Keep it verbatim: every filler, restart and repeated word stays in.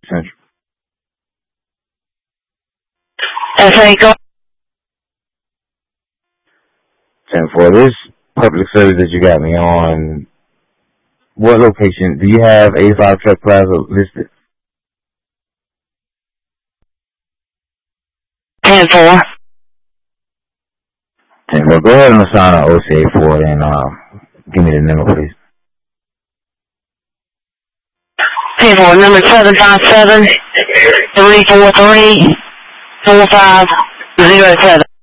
Central. S A, go. And for this public service that you got me on, what location, do you have eighty-five Truck Plaza listed? ten four. ten four. Go ahead and assign an O C A for it and uh, give me the number, please. ten four, number seven five seven, three four three, four five zero seven.